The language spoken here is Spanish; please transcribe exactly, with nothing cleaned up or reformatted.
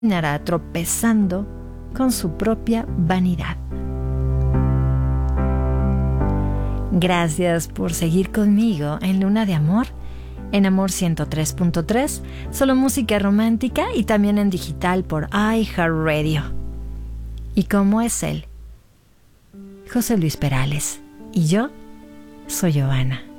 terminará tropezando con su propia vanidad. Gracias por seguir conmigo en Luna de Amor, en Amor ciento tres punto tres, solo música romántica y también en digital por iHeartRadio. ¿Y cómo es él? José Luis Perales. Y yo soy Giovanna.